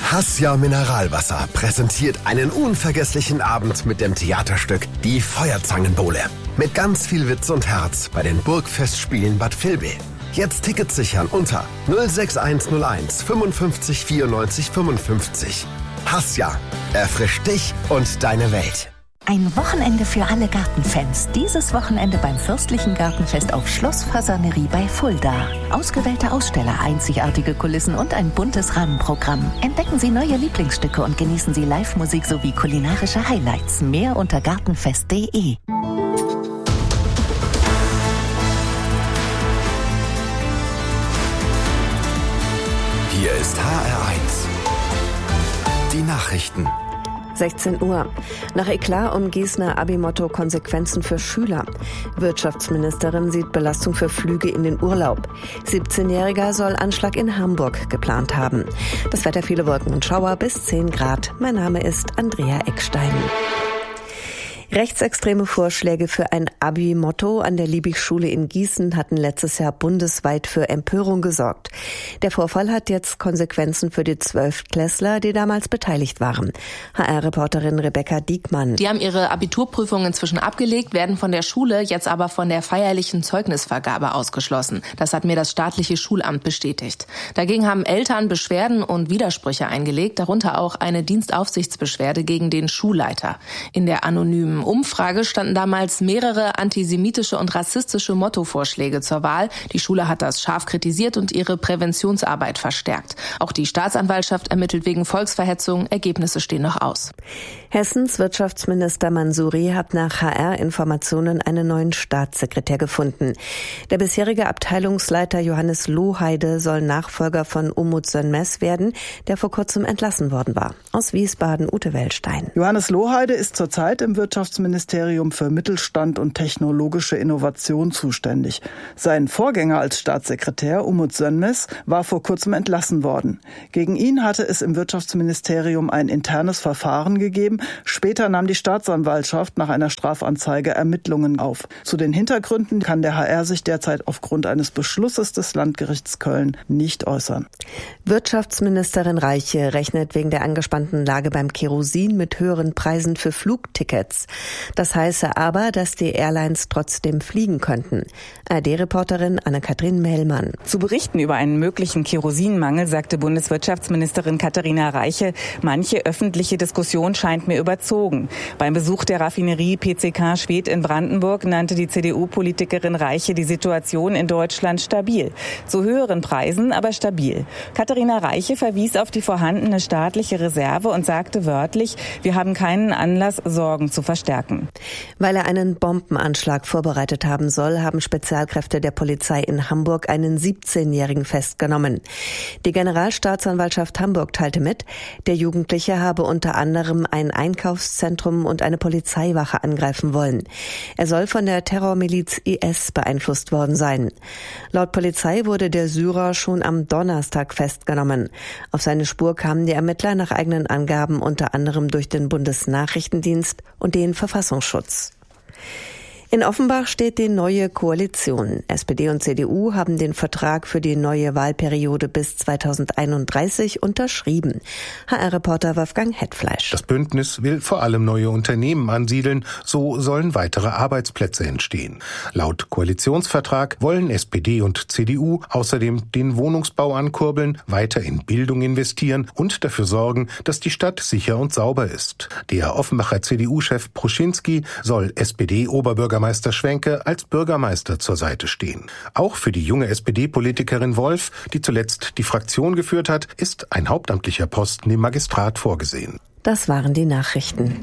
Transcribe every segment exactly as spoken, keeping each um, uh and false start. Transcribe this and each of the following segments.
Hassia Mineralwasser präsentiert einen unvergesslichen Abend mit dem Theaterstück Die Feuerzangenbowle. Mit ganz viel Witz und Herz bei den Burgfestspielen Bad Vilbel. Jetzt Tickets sichern unter null sechs eins null eins fünfundfünfzig vierundneunzig fünfundfünfzig. Hassia, erfrischt dich und deine Welt. Ein Wochenende für alle Gartenfans. Dieses Wochenende beim Fürstlichen Gartenfest auf Schloss Fasanerie bei Fulda. Ausgewählte Aussteller, einzigartige Kulissen und ein buntes Rahmenprogramm. Entdecken Sie neue Lieblingsstücke und genießen Sie Live-Musik sowie kulinarische Highlights. Mehr unter gartenfest punkt de. Hier ist H R eins. Die Nachrichten. sechzehn Uhr. Nach Eklat um Gießener Abi-Motto Konsequenzen für Schüler. Wirtschaftsministerin sieht Belastung für Flüge in den Urlaub. siebzehnjähriger soll Anschlag in Hamburg geplant haben. Das Wetter, viele Wolken und Schauer bis zehn Grad. Mein Name ist Andrea Eckstein. Rechtsextreme Vorschläge für ein Abi-Motto an der Liebig-Schule in Gießen hatten letztes Jahr bundesweit für Empörung gesorgt. Der Vorfall hat jetzt Konsequenzen für die Zwölftklässler, die damals beteiligt waren. H R-Reporterin Rebecca Diekmann. Die haben ihre Abiturprüfung inzwischen abgelegt, werden von der Schule jetzt aber von der feierlichen Zeugnisvergabe ausgeschlossen. Das hat mir das staatliche Schulamt bestätigt. Dagegen haben Eltern Beschwerden und Widersprüche eingelegt, darunter auch eine Dienstaufsichtsbeschwerde gegen den Schulleiter. In der anonymen Umfrage standen damals mehrere antisemitische und rassistische Mottovorschläge zur Wahl. Die Schule hat das scharf kritisiert und ihre Präventionsarbeit verstärkt. Auch die Staatsanwaltschaft ermittelt wegen Volksverhetzung. Ergebnisse stehen noch aus. Hessens Wirtschaftsminister Mansouri hat nach H R-Informationen einen neuen Staatssekretär gefunden. Der bisherige Abteilungsleiter Johannes Lohheide soll Nachfolger von Umut Sönmez werden, der vor kurzem entlassen worden war. Aus Wiesbaden, Ute Wellstein. Johannes Lohheide ist zurzeit im Wirtschaftsministerium für Mittelstand und technologische Innovation zuständig. Sein Vorgänger als Staatssekretär, Umut Sönmez, war vor kurzem entlassen worden. Gegen ihn hatte es im Wirtschaftsministerium ein internes Verfahren gegeben. Später nahm die Staatsanwaltschaft nach einer Strafanzeige Ermittlungen auf. Zu den Hintergründen kann der H R sich derzeit aufgrund eines Beschlusses des Landgerichts Köln nicht äußern. Wirtschaftsministerin Reiche rechnet wegen der angespannten Lage beim Kerosin mit höheren Preisen für Flugtickets. Das heiße aber, dass die Airlines trotzdem fliegen könnten. A R D-Reporterin Anne-Kathrin Mellmann. Zu berichten über einen möglichen Kerosinmangel sagte Bundeswirtschaftsministerin Katharina Reiche, manche öffentliche Diskussion scheint mir überzogen. Beim Besuch der Raffinerie P C K Schwedt in Brandenburg nannte die C D U-Politikerin Reiche die Situation in Deutschland stabil. Zu höheren Preisen, aber stabil. Katharina Reiche verwies auf die vorhandene staatliche Reserve und sagte wörtlich, wir haben keinen Anlass, Sorgen zu verstärken. Weil er einen Bombenanschlag vorbereitet haben soll, haben Spezialkräfte der Polizei in Hamburg einen siebzehnjährigen festgenommen. Die Generalstaatsanwaltschaft Hamburg teilte mit, der Jugendliche habe unter anderem ein Einkaufszentrum und eine Polizeiwache angreifen wollen. Er soll von der Terrormiliz I S beeinflusst worden sein. Laut Polizei wurde der Syrer schon am Donnerstag festgenommen. Auf seine Spur kamen die Ermittler nach eigenen Angaben unter anderem durch den Bundesnachrichtendienst und den Verfassungsschutz. In Offenbach steht die neue Koalition. S P D und C D U haben den Vertrag für die neue Wahlperiode bis zweitausendeinunddreißig unterschrieben. H R-Reporter Wolfgang Hetfleisch. Das Bündnis will vor allem neue Unternehmen ansiedeln, so sollen weitere Arbeitsplätze entstehen. Laut Koalitionsvertrag wollen S P D und C D U außerdem den Wohnungsbau ankurbeln, weiter in Bildung investieren und dafür sorgen, dass die Stadt sicher und sauber ist. Der Offenbacher C D U-Chef Pruschinski soll S P D-Oberbürgermeister Bürgermeister Schwenke als Bürgermeister zur Seite stehen. Auch für die junge S P D-Politikerin Wolf, die zuletzt die Fraktion geführt hat, ist ein hauptamtlicher Posten im Magistrat vorgesehen. Das waren die Nachrichten.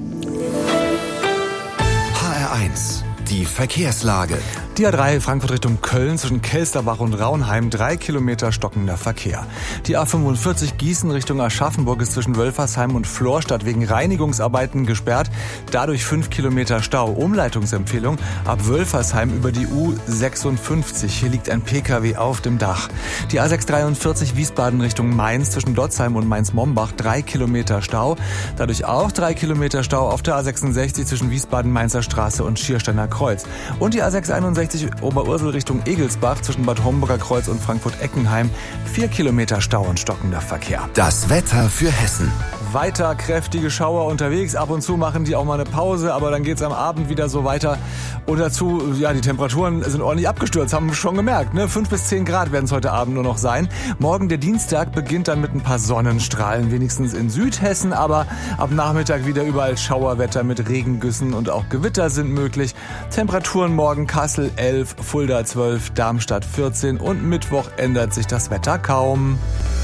H R eins. Die Verkehrslage. Die A drei Frankfurt Richtung Köln zwischen Kelsterbach und Raunheim, drei Kilometer stockender Verkehr. Die A fünfundvierzig Gießen Richtung Aschaffenburg ist zwischen Wölfersheim und Florstadt wegen Reinigungsarbeiten gesperrt. Dadurch fünf Kilometer Stau. Umleitungsempfehlung ab Wölfersheim über die U sechsundfünfzig. Hier liegt ein P K W auf dem Dach. Die A sechshundertdreiundvierzig Wiesbaden Richtung Mainz zwischen Dotzheim und Mainz-Mombach, drei Kilometer Stau. Dadurch auch drei Kilometer Stau auf der A sechsundsechzig zwischen Wiesbaden-Mainzer Straße und Schiersteiner Kreuz. Kreuz. Und die A sechs einundsechzig Oberursel Richtung Egelsbach zwischen Bad Homburger Kreuz und Frankfurt-Eckenheim. Vier Kilometer Stau und stockender Verkehr. Das Wetter für Hessen. Weiter kräftige Schauer unterwegs. Ab und zu machen die auch mal eine Pause, aber dann geht's am Abend wieder so weiter. Und dazu, ja, die Temperaturen sind ordentlich abgestürzt, haben wir schon gemerkt. Ne? fünf bis zehn Grad werden es heute Abend nur noch sein. Morgen, der Dienstag, beginnt dann mit ein paar Sonnenstrahlen, wenigstens in Südhessen. Aber ab Nachmittag wieder überall Schauerwetter mit Regengüssen und auch Gewitter sind möglich. Temperaturen morgen Kassel elf, Fulda zwölf, Darmstadt vierzehn und Mittwoch ändert sich das Wetter kaum.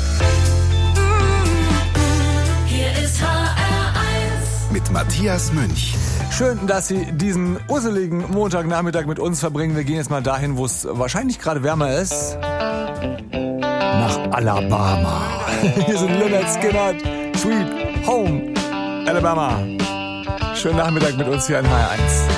Mit Matthias Münch. Schön, dass Sie diesen usseligen Montagnachmittag mit uns verbringen. Wir gehen jetzt mal dahin, wo es wahrscheinlich gerade wärmer ist. Nach Alabama. Hier sind Lynyrd Skynyrd, Sweet Home Alabama. Schönen Nachmittag mit uns hier in H R eins.